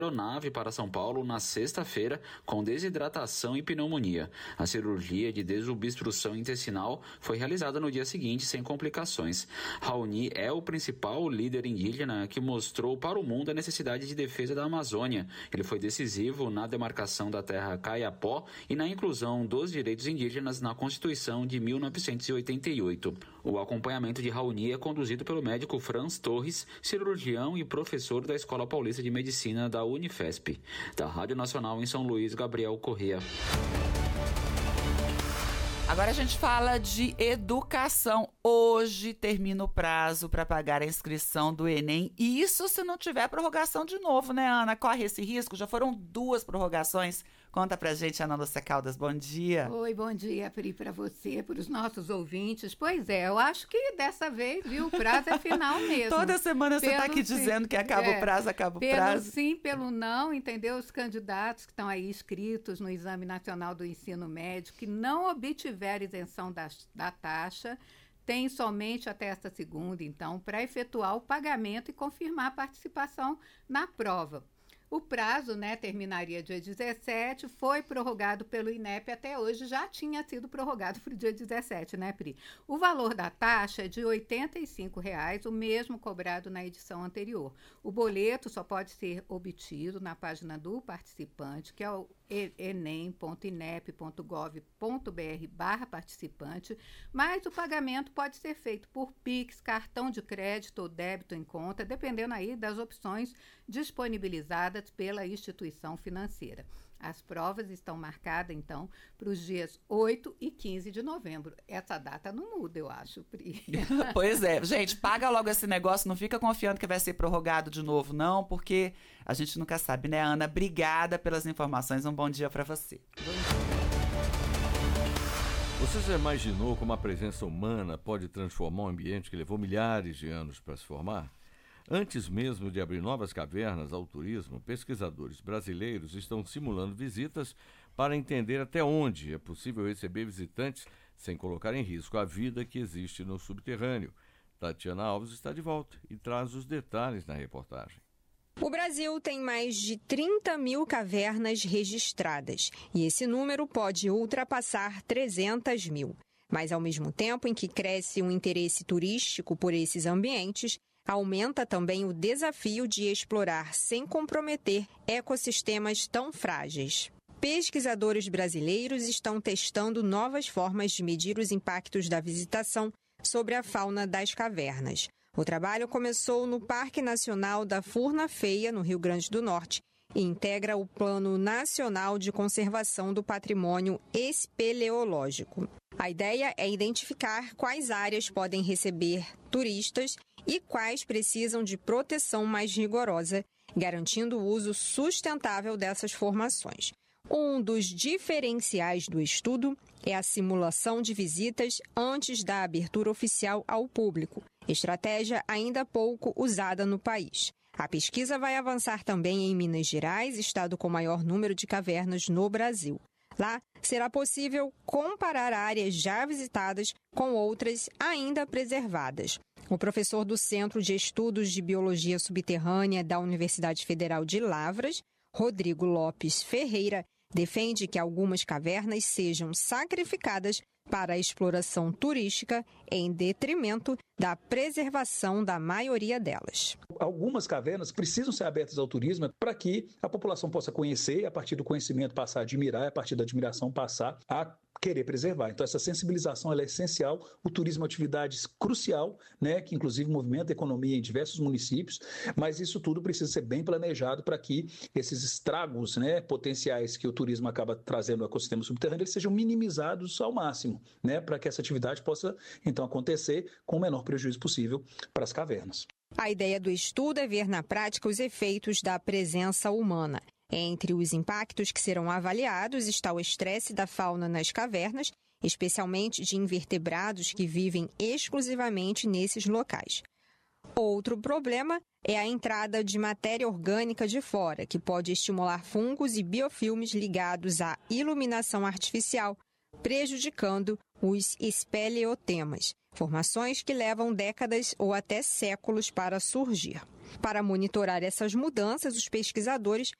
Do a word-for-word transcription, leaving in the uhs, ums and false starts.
aeronave para São Paulo na sexta-feira com desidratação e pneumonia. A cirurgia de desobstrução intestinal foi realizada no dia seguinte sem complicações. Raoni é o principal líder indígena que mostrou para o mundo a necessidade de defesa da Amazônia. Ele foi decisivo na demarcação da terra Kayapó e na inclusão dos direitos indígenas na Constituição de mil novecentos e oitenta e oito. O acompanhamento de Raoni é conduzido pelo médico Franz Torres, cirurgião e professor da Escola Paulista de Medicina da Unifesp. Da Rádio Nacional em São Luís, Gabriel Corrêa. Agora a gente fala de educação. Hoje termina o prazo para pagar a inscrição do Enem. E isso se não tiver prorrogação de novo, né, Ana? Corre esse risco? Já foram duas prorrogações. Conta pra gente, Ana Lúcia Caldas. Bom dia. Oi, bom dia, Pri, para você, para os nossos ouvintes. Pois é, eu acho que dessa vez, viu, o prazo é final mesmo. Toda semana você está aqui sim, dizendo que acaba é, o prazo, acaba o pelo prazo. Pelo sim, pelo não, entendeu? Os candidatos que estão aí inscritos no Exame Nacional do Ensino Médio, que não obtiver isenção da, da taxa, tem somente até esta segunda, então, para efetuar o pagamento e confirmar a participação na prova. O prazo, né, terminaria dia dezessete, foi prorrogado pelo INEP até hoje, já tinha sido prorrogado para o dia dezessete, né, Pri? O valor da taxa é de oitenta e cinco reais, o mesmo cobrado na edição anterior. O boleto só pode ser obtido na página do participante, que é o enem ponto inep ponto gov ponto br barra participante, mas o pagamento pode ser feito por Pix, cartão de crédito ou débito em conta, dependendo aí das opções disponibilizadas pela instituição financeira. As provas estão marcadas, então, para os dias oito e quinze de novembro. Essa data não muda, eu acho, Pri. Pois é. Gente, paga logo esse negócio, não fica confiando que vai ser prorrogado de novo, não, porque a gente nunca sabe, né, Ana? Obrigada pelas informações. Um bom dia para você. Bom dia. Você já imaginou como a presença humana pode transformar um ambiente que levou milhares de anos para se formar? Antes mesmo de abrir novas cavernas ao turismo, pesquisadores brasileiros estão simulando visitas para entender até onde é possível receber visitantes sem colocar em risco a vida que existe no subterrâneo. Tatiana Alves está de volta e traz os detalhes na reportagem. O Brasil tem mais de trinta mil cavernas registradas e esse número pode ultrapassar trezentas mil. Mas ao mesmo tempo em que cresce um interesse turístico por esses ambientes, aumenta também o desafio de explorar sem comprometer ecossistemas tão frágeis. Pesquisadores brasileiros estão testando novas formas de medir os impactos da visitação sobre a fauna das cavernas. O trabalho começou no Parque Nacional da Furna Feia, no Rio Grande do Norte, e integra o Plano Nacional de Conservação do Patrimônio Espeleológico. A ideia é identificar quais áreas podem receber turistas e quais precisam de proteção mais rigorosa, garantindo o uso sustentável dessas formações. Um dos diferenciais do estudo é a simulação de visitas antes da abertura oficial ao público, estratégia ainda pouco usada no país. A pesquisa vai avançar também em Minas Gerais, estado com maior número de cavernas no Brasil. Lá, será possível comparar áreas já visitadas com outras ainda preservadas. O professor do Centro de Estudos de Biologia Subterrânea da Universidade Federal de Lavras, Rodrigo Lopes Ferreira, defende que algumas cavernas sejam sacrificadas para a exploração turística em detrimento da preservação da maioria delas. Algumas cavernas precisam ser abertas ao turismo para que a população possa conhecer e, a partir do conhecimento, passar a admirar, e a partir da admiração, passar a querer preservar. Então, essa sensibilização ela é essencial. O turismo é uma atividade crucial, né, que inclusive movimenta a economia em diversos municípios, mas isso tudo precisa ser bem planejado para que esses estragos, né, potenciais que o turismo acaba trazendo no ecossistema subterrâneo eles sejam minimizados ao máximo, né, para que essa atividade possa, então, acontecer com o menor prejuízo possível para as cavernas. A ideia do estudo é ver na prática os efeitos da presença humana. Entre os impactos que serão avaliados está o estresse da fauna nas cavernas, especialmente de invertebrados que vivem exclusivamente nesses locais. Outro problema é a entrada de matéria orgânica de fora, que pode estimular fungos e biofilmes ligados à iluminação artificial, prejudicando os espeleotemas, formações que levam décadas ou até séculos para surgir. Para monitorar essas mudanças, os pesquisadores